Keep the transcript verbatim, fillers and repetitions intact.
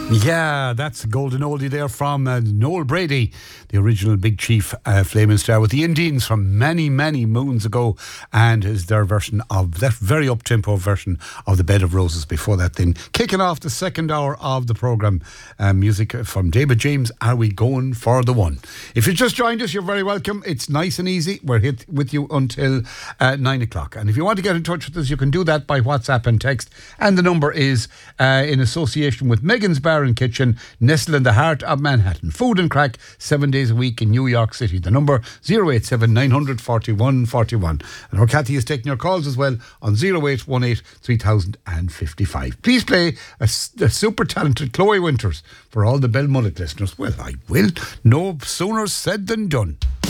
Yeah, that's a golden oldie there from uh, Noel Brady, the original Big Chief uh, Flaming Star with the Indians from many, many moons ago, and is their version of that very up-tempo version of the Bed of Roses before that thing. Kicking off the second hour of the programme, uh, music from David James, Are We Going for the One? If you just joined us, you're very welcome. It's nice and easy. We're hit with you until uh, nine o'clock. And if you want to get in touch with us, you can do that by WhatsApp and text. And the number is uh, in association with Megan's Bar and Kitchen, nestled in the heart of Manhattan. Food and crack, seven days a week in New York City. The number zero eight seven nine hundred forty-one forty-one. And our Cathy is taking your calls as well on zero eight one eight three thousand fifty-five. Please play a, a super talented Chloe Winters for all the Belmullet listeners. Well, I will. No sooner said than done.